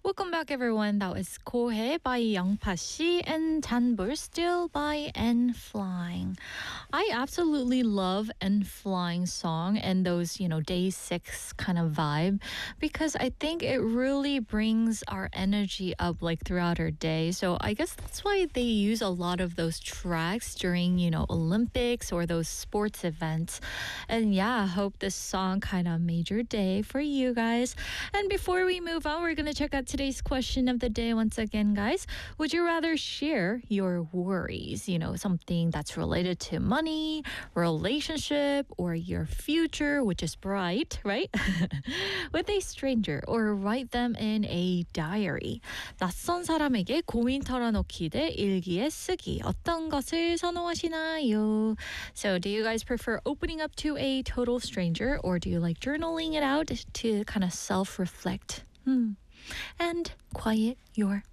Welcome back, everyone. That was Kohe by Youngpa Shi and Tanbul Still by N Flying. I absolutely love N Flying song and those, day six kind of vibe because I think it really brings our energy up like throughout our day. So I guess that's why they use a lot of those tracks during, Olympics or those sports events. And yeah, I hope this song kind of made your day for you guys. And before we move on, we're going to check out today's question of the day once again, guys. Would you rather share your worries, something that's related to money, relationship, or your future, which is bright, right? with a stranger or write them in a diary? 낯선 사람에게 고민 털어놓기 대 일기에 쓰기. 어떤 것을 선호하시나요? So do you guys prefer opening up to a total stranger or do you like journaling it out to kind of self-reflect? And quiet your